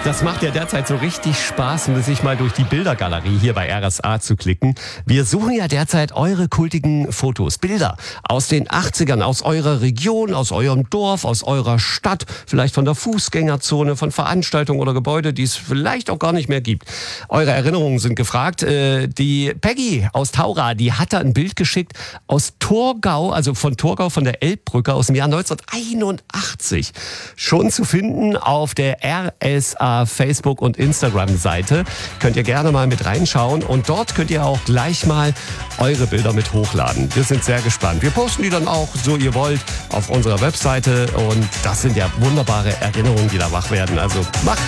Das macht ja derzeit so richtig Spaß, sich mal durch die Bildergalerie hier bei RSA zu klicken. Wir suchen ja derzeit eure kultigen Fotos, Bilder aus den 80ern, aus eurer Region, aus eurem Dorf, aus eurer Stadt, vielleicht von der Fußgängerzone, von Veranstaltungen oder Gebäude, die es vielleicht auch gar nicht mehr gibt. Eure Erinnerungen sind gefragt. Die Peggy aus Taura, die hat da ein Bild geschickt aus Torgau, also von Torgau, von der Elbbrücke aus dem Jahr 1981. Schon zu finden auf der RSA Facebook- und Instagram-Seite. Könnt ihr gerne mal mit reinschauen und dort könnt ihr auch gleich mal eure Bilder mit hochladen. Wir sind sehr gespannt. Wir posten die dann auch, so ihr wollt, auf unserer Webseite und das sind ja wunderbare Erinnerungen, die da wach werden. Also macht